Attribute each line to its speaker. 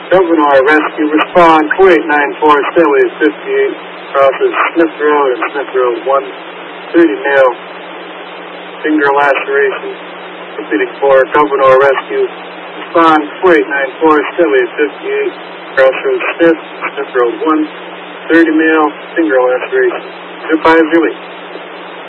Speaker 1: Governor Rescue respond 4894 Stairway 58 crosses Smith Road and Smith Road 130 male finger laceration. Repeating for Governor Rescue respond 4894 Stairway 58 crossroads Smith Road 130 male finger laceration. 250.